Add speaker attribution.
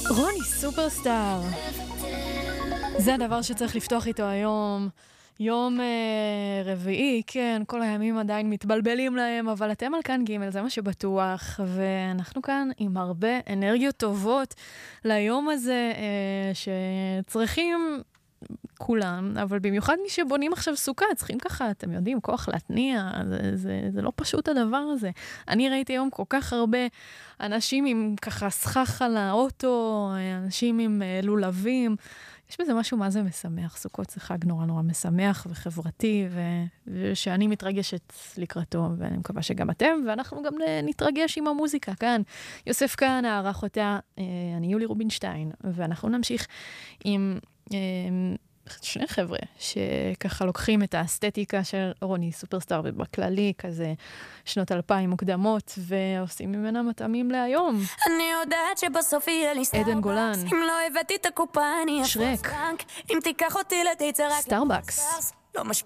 Speaker 1: רוני סופרסטאר, זה הדבר שצריך לפתוח איתו היום. יום רביעי, כן, כל הימים עדיין מתבלבלים להם, אבל אתם על כאן ג', זה מה שבטוח, ואנחנו כאן עם הרבה אנרגיות טובות ליום הזה שצריכים כולם, אבל במיוחד מי שבונים עכשיו סוכה, צריכים ככה, אתם יודעים, כוח להתניע, זה לא פשוט הדבר הזה. אני ראיתי היום כל כך הרבה אנשים עם ככה סכך על האוטו, אנשים עם לולבים, יש בזה משהו מה זה משמח, סוכות זה חג נורא נורא משמח וחברתי, ושאני מתרגשת לקראתו, ואני מקווה שגם אתם, ואנחנו גם נתרגש עם המוזיקה כאן. יוסף כאן, הערך אותה, אני יולי רובינשטיין, ואנחנו נמשיך עם שני חבר'ה שככה לוקחים את האסתטיקה של רוני סופרסטאר ובכללי כזה שנות 2000 מוקדמות ועושים ממנה מטעמים להיום.
Speaker 2: אני יודעת שבסוף יהיה לי
Speaker 1: עדן גולן,
Speaker 2: אם לא הבאתי את הקופה אני
Speaker 1: שרק,
Speaker 2: אם תיקח אותי לדייט זה רק
Speaker 1: סטארבקס,
Speaker 2: לא משפיע